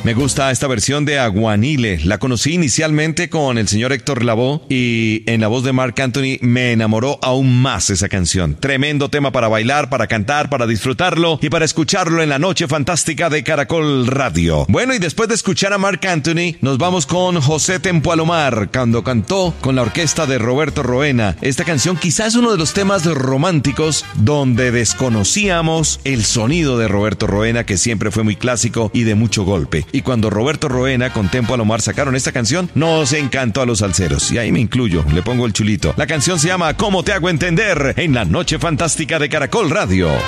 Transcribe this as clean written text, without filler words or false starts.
Me gusta esta versión de Aguanile. La conocí inicialmente con el señor Héctor Lavoe y en la voz de Marc Anthony me enamoró aún más esa canción. Tremendo tema para bailar, para cantar, para disfrutarlo y para escucharlo en la noche fantástica de Caracol Radio. Bueno, y después de escuchar a Marc Anthony, nos vamos con José Tempo Alomar, cuando cantó con la orquesta de Roberto Roena. Esta canción quizás es uno de los temas románticos donde desconocíamos el sonido de Roberto Roena, que siempre fue muy clásico y de mucho golpe. Y cuando Roberto Roena con Tempo Alomar sacaron esta canción, nos encantó a los salseros. Y ahí me incluyo, le pongo el chulito. La canción se llama ¿Cómo te hago entender? En la noche fantástica de Caracol Radio.